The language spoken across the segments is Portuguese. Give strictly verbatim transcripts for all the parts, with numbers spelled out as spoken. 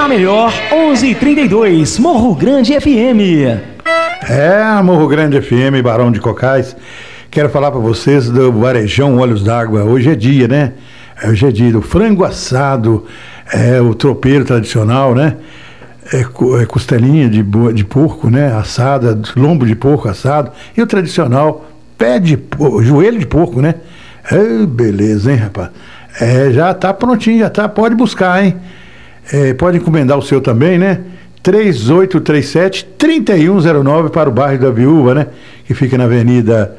Na melhor, onze e trinta e dois, Morro Grande F M. É, Morro Grande F M, Barão de Cocais. Quero falar para vocês do Varejão Olhos d'Água. Hoje é dia, né? Hoje é dia do frango assado, é o tropeiro tradicional, né? É, é costelinha de, de porco, né? Assada, lombo de porco assado. E o tradicional, pé de joelho de porco, né? É, beleza, hein, rapaz? É, já tá prontinho, já tá. Pode buscar, hein? É, pode encomendar o seu também, né? três oito três sete, três um zero nove para o bairro da Viúva, né? Que fica na Avenida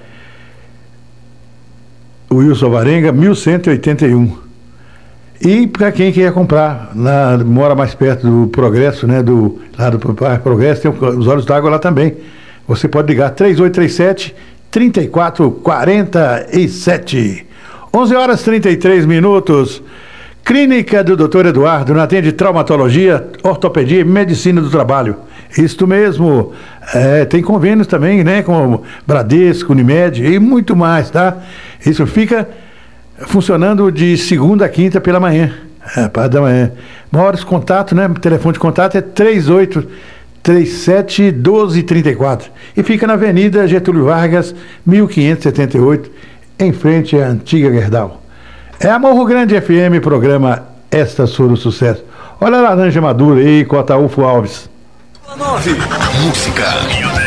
Wilson Varenga, mil cento e oitenta e um. E para quem quer comprar, na, mora mais perto do Progresso, né? Do, lá do bairro Progresso, tem os Olhos d'Água lá também. Você pode ligar três oito três sete, três quatro quatro sete. onze horas e trinta e três minutos. Clínica do doutor Eduardo, não atende traumatologia, ortopedia e medicina do trabalho. Isto mesmo. É, tem convênios também, né? Com Bradesco, Unimed e muito mais, tá? Isso fica funcionando de segunda a quinta pela manhã. É, parte da manhã. Maiores contato, né? O telefone de contato é três oito três sete, um dois três quatro. E fica na Avenida Getúlio Vargas, mil quinhentos e setenta e oito, em frente à antiga Gerdau. É a Morro Grande F M, programa Esta Sura o Sucesso. Olha a laranja madura aí, Cotaúfo Alves. nove. Música.